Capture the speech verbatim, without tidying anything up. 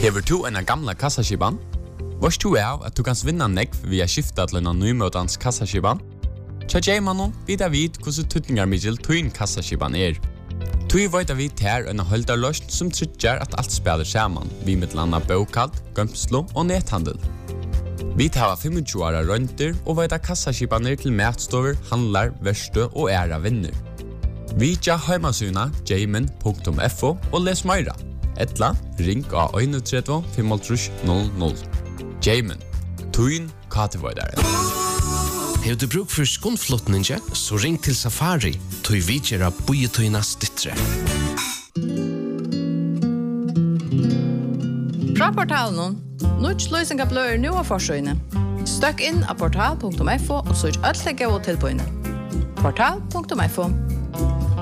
Hever du en gamla kassaskiban? Vars du er at du kan vinna nekv via skifta til en nymøtans kassaskiban? Tja Jaimanon vidar vid hvordan tutningar middel tuin kassaskiban er. Tui veit vi ter en holdarløst som tryggjar at alt spiller saman, vi med landa bokalt, gømslo og nethandel. Vi tar tjuefem åra rønter og veit kassaskibaner til matstover, handlar, verste og æra vinner. Vi tja heimasuna jaimen punktum f o og les meira. Etla, ring av tre ett fem null null. Jaimen, tuin katevoidare. Har du bruk for skundflotninge, så ring til Safari, tog vi gjøre bojetøyna stittre. Fra portalen, nødt løsninger bløyer nå av forsøyene. Støkk inn av portal punktum f o og søk alt legge og tilbøyene. portal punktum f o